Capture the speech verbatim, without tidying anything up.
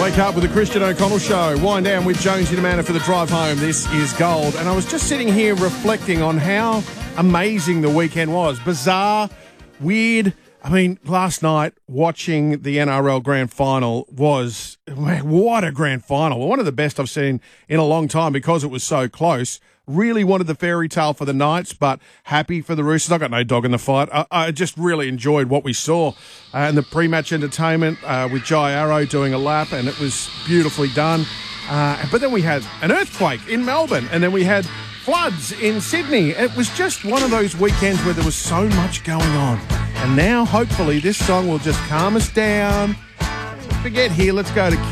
Wake up with the Christian O'Connell Show. Wind down with Jonesy the Manor for the drive home. This is gold. And I was just sitting here reflecting on how amazing the weekend was. Bizarre, weird. I mean, last night watching the N R L Grand Final was, what a Grand Final. One of the best I've seen in a long time because it was so close. Really wanted the fairy tale for the Knights, but happy for the Roosters. I got no dog in the fight. I, I just really enjoyed what we saw. Uh, and the pre-match entertainment uh, with Jai Arrow doing a lap, and it was beautifully done. Uh, but then we had an earthquake in Melbourne, and then we had floods in Sydney. It was just one of those weekends where there was so much going on. And now, hopefully, this song will just calm us down. Forget here, let's go to